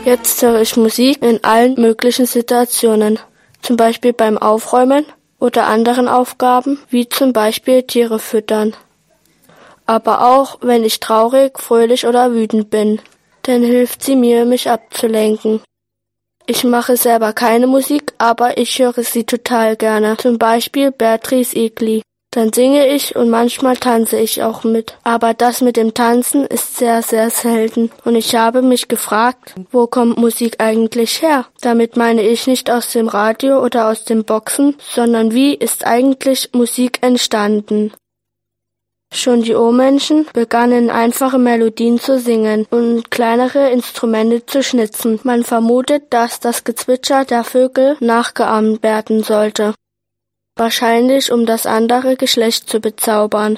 Jetzt höre ich Musik in allen möglichen Situationen, zum Beispiel beim Aufräumen oder anderen Aufgaben, wie zum Beispiel Tiere füttern. Aber auch, wenn ich traurig, fröhlich oder wütend bin, dann hilft sie mir, mich abzulenken. Ich mache selber keine Musik, aber ich höre sie total gerne, zum Beispiel Beatrice Egli. Dann singe ich und manchmal tanze ich auch mit. Aber das mit dem Tanzen ist sehr, sehr selten. Und ich habe mich gefragt, wo kommt Musik eigentlich her? Damit meine ich nicht aus dem Radio oder aus den Boxen, sondern wie ist eigentlich Musik entstanden? Schon die Urmenschen begannen einfache Melodien zu singen und kleinere Instrumente zu schnitzen. Man vermutet, dass das Gezwitscher der Vögel nachgeahmt werden sollte. Wahrscheinlich, um das andere Geschlecht zu bezaubern.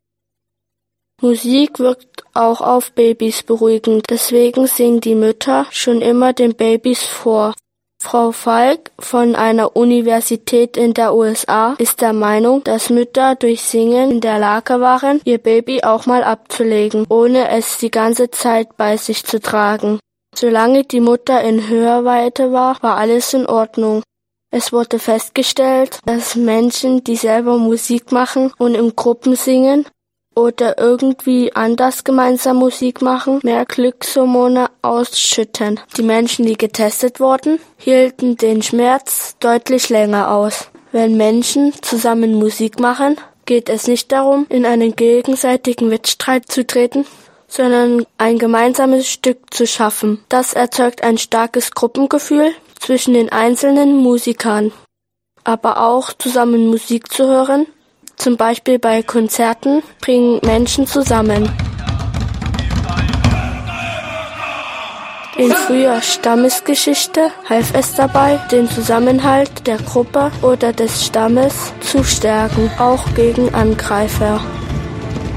Musik wirkt auch auf Babys beruhigend, deswegen singen die Mütter schon immer den Babys vor. Frau Falk von einer Universität in der USA ist der Meinung, dass Mütter durch Singen in der Lage waren, ihr Baby auch mal abzulegen, ohne es die ganze Zeit bei sich zu tragen. Solange die Mutter in Hörweite war, war alles in Ordnung. Es wurde festgestellt, dass Menschen, die selber Musik machen und in Gruppen singen oder irgendwie anders gemeinsam Musik machen, mehr Glückshormone ausschütten. Die Menschen, die getestet wurden, hielten den Schmerz deutlich länger aus. Wenn Menschen zusammen Musik machen, geht es nicht darum, in einen gegenseitigen Wettstreit zu treten, sondern ein gemeinsames Stück zu schaffen. Das erzeugt ein starkes Gruppengefühl zwischen den einzelnen Musikern. Aber auch zusammen Musik zu hören, zum Beispiel bei Konzerten, bringen Menschen zusammen. In früher Stammesgeschichte half es dabei, den Zusammenhalt der Gruppe oder des Stammes zu stärken, auch gegen Angreifer.